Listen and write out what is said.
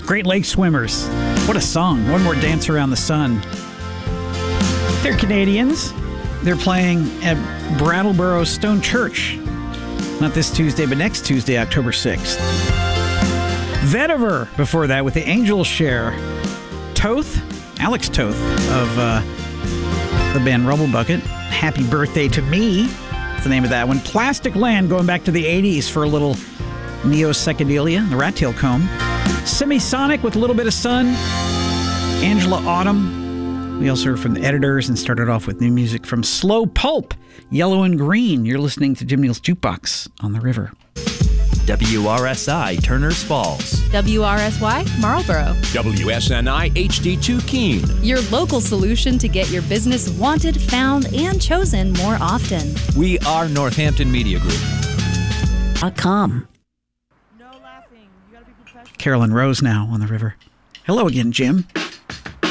Great Lake Swimmers. What a song. One More Dance Around the Sun. They're Canadians. They're playing at Brattleboro Stone Church. Not this Tuesday, but next Tuesday, October 6th. Vetiver before that with the Angels Share. Toth, Alex Toth of the band Rubble Bucket. Happy Birthday to Me. That's the name of that one. Plastic Land going back to the 80s for a little neo-psychedelia. The Rat Tail Comb. Semisonic with a little bit of sun. Angela Autumn. We also heard from the Editors and started off with new music from Slow Pulp. Yellow and Green. You're listening to Jim Neal's Jukebox on the River. WRSI Turners Falls. WRSY Marlboro. WSNI HD2 Keene. Your local solution to get your business wanted, found, and chosen more often. We are Northampton Media Group. .com. Carolyn Rose now on the River. Hello again, Jim.